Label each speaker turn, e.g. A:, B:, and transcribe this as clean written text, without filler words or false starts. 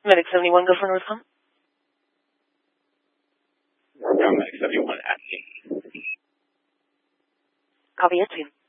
A: Medic 71, go for Northcom.
B: Medic 71 at me.
A: Copy it, team.